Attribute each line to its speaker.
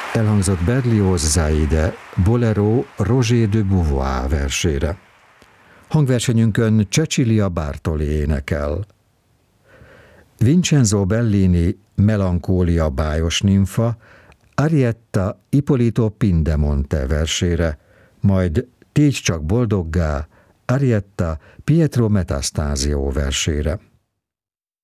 Speaker 1: elhangzott Berlioz Zaide Bolero Roger de Beauvoir versére. Hangversenyünkön Cecilia Bartoli énekel. Vincenzo Bellini Melankólia bájos nimfa Arietta Ippolito Pindemonte versére, majd Tégy csak boldoggá Arietta Pietro Metastasio versére.